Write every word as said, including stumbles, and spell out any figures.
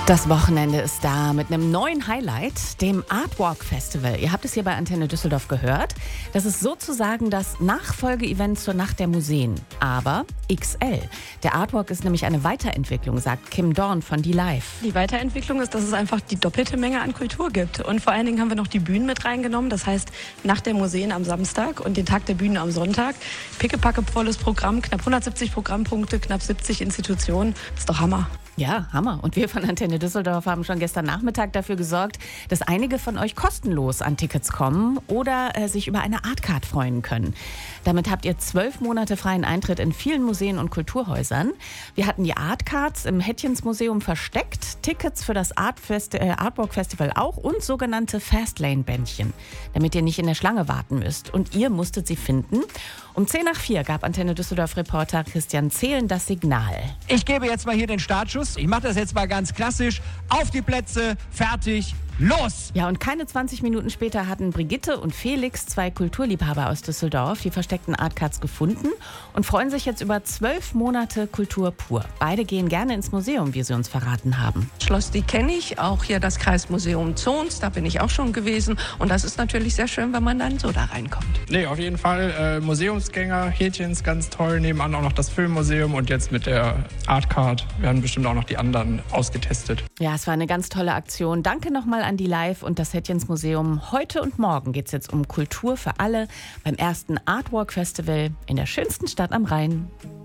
Das Wochenende ist da mit einem neuen Highlight, dem Artwalk Festival. Ihr habt es hier bei Antenne Düsseldorf gehört. Das ist sozusagen das Nachfolgeevent zur Nacht der Museen, aber X L. Der Artwalk ist nämlich eine Weiterentwicklung, sagt Kim Dorn von Die Live. Die Weiterentwicklung ist, dass es einfach die doppelte Menge an Kultur gibt. Und vor allen Dingen haben wir noch die Bühnen mit reingenommen. Das heißt, Nacht der Museen am Samstag und den Tag der Bühnen am Sonntag. Pickepacke volles Programm, knapp hundertsiebzig Programmpunkte, knapp siebzig Institutionen. Das ist doch Hammer. Ja, Hammer. Und wir von Antenne Düsseldorf haben schon gestern Nachmittag dafür gesorgt, dass einige von euch kostenlos an Tickets kommen oder äh, sich über eine Artcard freuen können. Damit habt ihr zwölf Monate freien Eintritt in vielen Museen und Kulturhäusern. Wir hatten die Artcards im Hettchens-Museum versteckt, Tickets für das Art Festi- äh, Artwalk Festival auch und sogenannte Fastlane-Bändchen, damit ihr nicht in der Schlange warten müsst. Und ihr musstet sie finden. Um zehn nach vier gab Antenne Düsseldorf-Reporter Christian Zehlen das Signal. Ich gebe jetzt mal hier den Startschuss. Ich mache das jetzt mal ganz klassisch. Auf die Plätze, fertig, los! Ja, und keine zwanzig Minuten später hatten Brigitte und Felix, zwei Kulturliebhaber aus Düsseldorf, die versteckten Artcards gefunden und freuen sich jetzt über zwölf Monate Kultur pur. Beide gehen gerne ins Museum, wie sie uns verraten haben. Schloss, die kenne ich, auch hier das Kreismuseum Zons, da bin ich auch schon gewesen. Und das ist natürlich sehr schön, wenn man dann so da reinkommt. Nee, auf jeden Fall äh, Museumsgänger, Hätchens ganz toll, nebenan auch noch das Filmmuseum und jetzt mit der Artcard werden bestimmt auch noch die anderen ausgetestet. Ja, es war eine ganz tolle Aktion. Danke nochmal an die Live und das Hettchens Museum. Heute und morgen geht es jetzt um Kultur für alle beim ersten Artwalk Festival in der schönsten Stadt am Rhein.